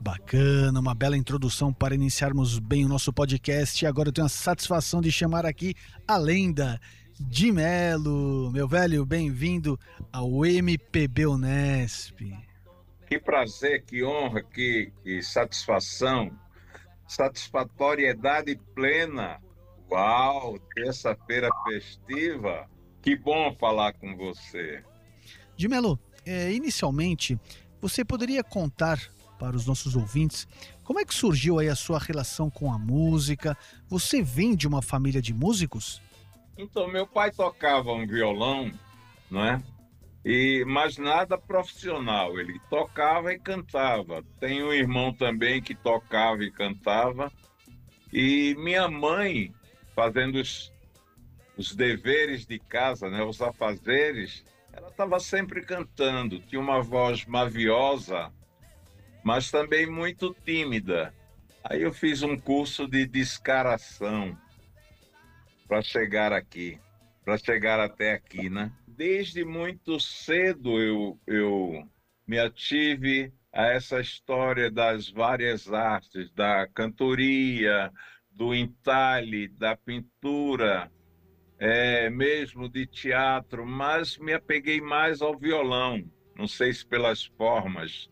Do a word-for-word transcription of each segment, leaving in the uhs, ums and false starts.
bacana, uma bela introdução para iniciarmos bem o nosso podcast. E agora eu tenho a satisfação de chamar aqui a lenda de Melo. Meu velho, bem-vindo ao M P B Unesp. Que prazer, que honra, que, que satisfação, satisfatoriedade plena. Uau, terça-feira festiva. Que bom falar com você. De Melo, é, inicialmente, você poderia contar para os nossos ouvintes como é que surgiu aí a sua relação com a música? Você vem de uma família de músicos? Então, meu pai tocava um violão, não é? E, mas nada profissional, ele tocava e cantava. Tem um irmão também que tocava e cantava. E minha mãe, fazendo os, os deveres de casa, né, os afazeres, ela estava sempre cantando. Tinha uma voz maviosa, mas também muito tímida. Aí eu fiz um curso de descaração para chegar aqui, para chegar até aqui, né? Desde muito cedo eu, eu me ative a essa história das várias artes, da cantoria, do entalhe, da pintura, é, mesmo de teatro, mas me apeguei mais ao violão, não sei se pelas formas.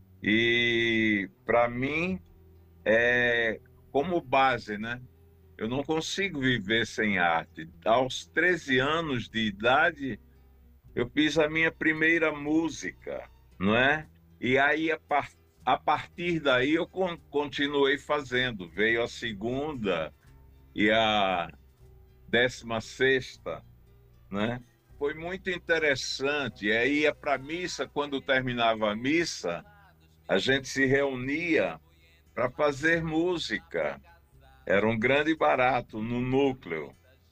E para mim, é como base, né? Eu não consigo viver sem arte. Aos treze anos de idade, eu fiz a minha primeira música, não é? E aí, a, par a partir daí, eu con continuei fazendo. Veio a segunda e a décima sexta, né? Foi muito interessante. E aí ia para a missa, quando terminava a missa, a gente se reunia para fazer música. Era um grande barato no núcleo.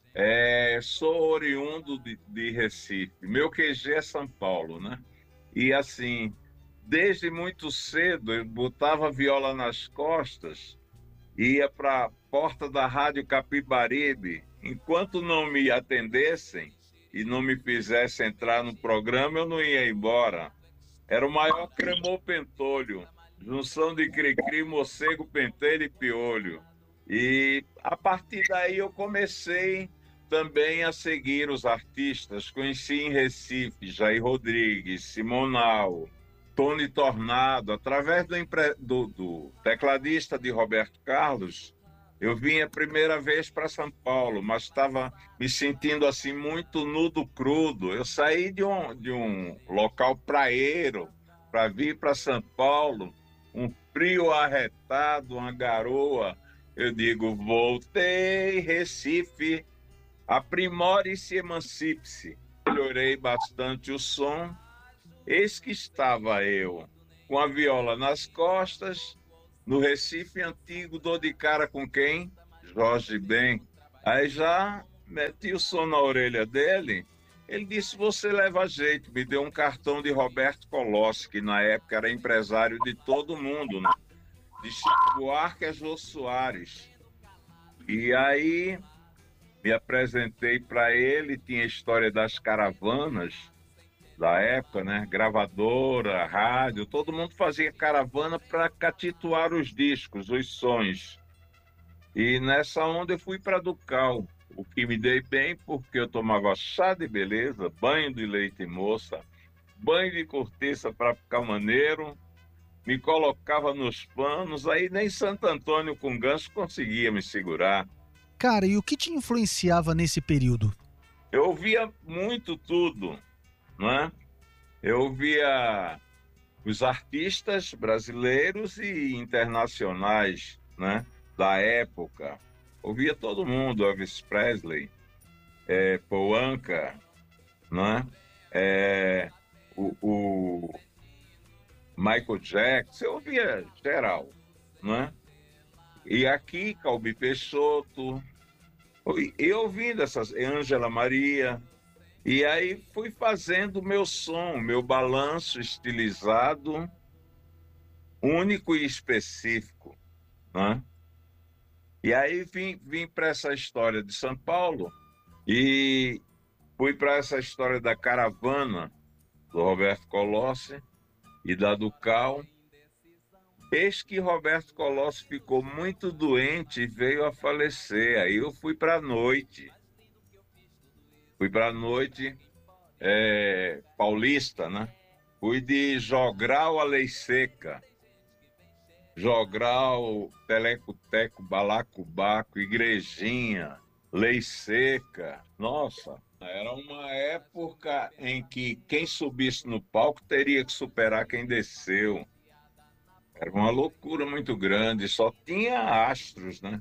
É, sou oriundo de, de Recife. Meu Q G é São Paulo, né? E assim, desde muito cedo, eu botava a viola nas costas, ia para a porta da Rádio Capibaribe. Enquanto não me atendessem e não me fizessem entrar no programa, eu não ia embora. Era o maior cremor pentolho, junção de cri-cri, morcego, pentelho e piolho. E a partir daí eu comecei também a seguir os artistas. Conheci em Recife Jair Rodrigues, Simonal, Tony Tornado. Através do, do, do tecladista de Roberto Carlos, eu vim a primeira vez para São Paulo, mas estava me sentindo assim muito nudo crudo. Eu saí de um, de um local praieiro para vir para São Paulo, um frio arretado, uma garoa. Eu digo, voltei, Recife, aprimore-se e emancipe-se. Melhorei bastante o som. Eis que estava eu, com a viola nas costas, no Recife antigo, dou de cara com quem? Jorge Ben. Aí já meti o som na orelha dele. Ele disse, você leva jeito. Me deu um cartão de Roberto Colossi, que na época era empresário de todo mundo, né? De Chico Buarque a Jô Soares. E aí me apresentei para ele, tinha a história das caravanas da época, né? Gravadora, rádio, todo mundo fazia caravana para catituar os discos, os sons. E nessa onda eu fui para Ducal, o que me dei bem porque eu tomava chá de beleza, banho de leite moça, banho de cortiça para ficar maneiro, me colocava nos panos, aí nem Santo Antônio com gancho conseguia me segurar. Cara, e o que te influenciava nesse período? Eu ouvia muito tudo, não é? Eu ouvia os artistas brasileiros e internacionais, né, da época. Ouvia todo mundo, Elvis Presley, é, Paul Anka, né? É, o, o Michael Jackson, eu ouvia geral, né? E aqui, Calbi Peixoto, eu ouvindo essas, Ângela Maria, e aí fui fazendo o meu som, meu balanço estilizado, único e específico, né? E aí vim, vim para essa história de São Paulo e fui para essa história da caravana do Roberto Colossi e da Ducal. Eis que Roberto Colosso ficou muito doente e veio a falecer. Aí eu fui para a noite. Fui para a noite é, paulista, né? Fui de Jogral a Lei Seca. Jogral, Teleco-Teco, Balacobaco, Igrejinha, Lei Seca. Nossa, era uma época em que quem subisse no palco teria que superar quem desceu. Era uma loucura muito grande, só tinha astros, né?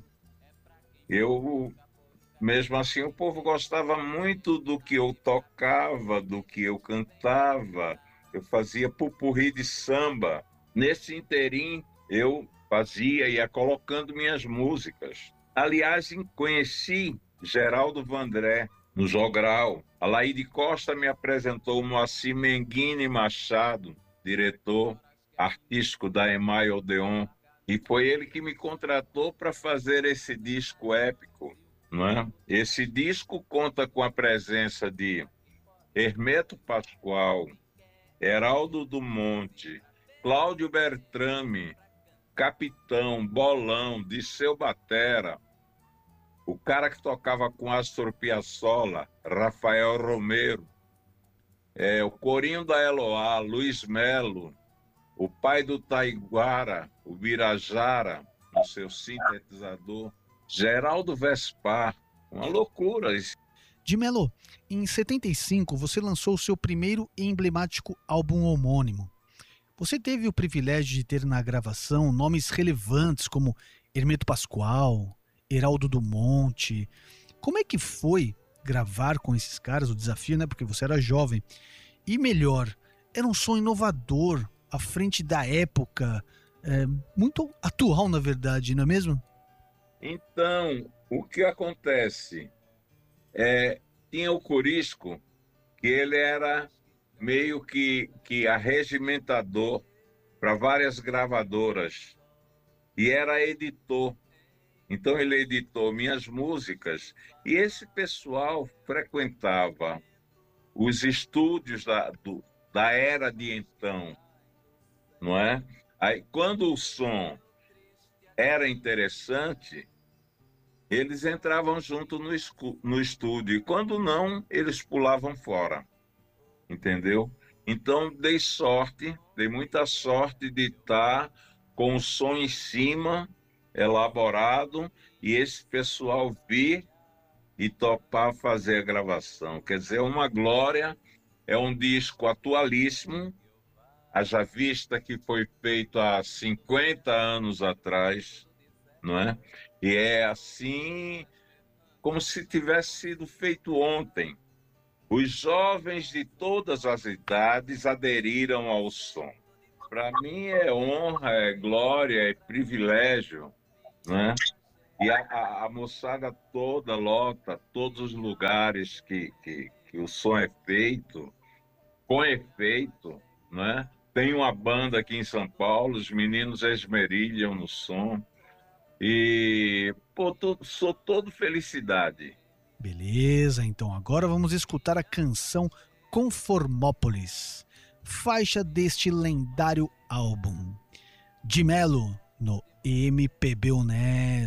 Eu, mesmo assim, o povo gostava muito do que eu tocava, do que eu cantava. Eu fazia pupurri de samba. Nesse interim, eu fazia e ia colocando minhas músicas. Aliás, conheci Geraldo Vandré no Jogral. A Laíde Costa me apresentou o Moacir Menguini Machado, diretor artístico da EMAI Odeon, e foi ele que me contratou para fazer esse disco épico, não é? Esse disco conta com a presença de Hermeto Pascoal, Heraldo do Monte, Cláudio Bertrame, Capitão, Bolão, Disseu Batera, o cara que tocava com Astor Piazzolla, Rafael Romero, é, o corinho da Eloá, Luiz Melo, o pai do Taiguara, o Birajara, no seu sintetizador, Geraldo Vespar, uma loucura isso. De Mello, em setenta e cinco você lançou o seu primeiro e emblemático álbum homônimo. Você teve o privilégio de ter na gravação nomes relevantes como Hermeto Pascoal, Heraldo do Monte. Como é que foi gravar com esses caras, o desafio, né? Porque você era jovem. E melhor, era um som inovador, à frente da época, é, muito atual, na verdade, não é mesmo? Então, o que acontece? É, tinha o Corisco, que ele era meio que, que arregimentador para várias gravadoras e era editor. Então ele editou minhas músicas e esse pessoal frequentava os estúdios da, do, da era de então, não é? Aí, quando o som era interessante, eles entravam junto no, no estúdio, e quando não, eles pulavam fora, entendeu? Então, dei sorte, dei muita sorte de estar com o som em cima, elaborado, e esse pessoal vir e topar fazer a gravação. Quer dizer, é uma glória, é um disco atualíssimo, haja vista que foi feito há cinquenta anos atrás, não é? E é assim, como se tivesse sido feito ontem. Os jovens de todas as idades aderiram ao som. Para mim é honra, é glória, é privilégio, né? E a, a, a moçada toda lota todos os lugares que, que, que o som é feito, com efeito, né? Tem uma banda aqui em São Paulo, os meninos esmerilham no som. E, pô, tô, sou todo felicidade. Beleza, então agora vamos escutar a canção Conformópolis, faixa deste lendário álbum. De Mello, no M P B Unesco.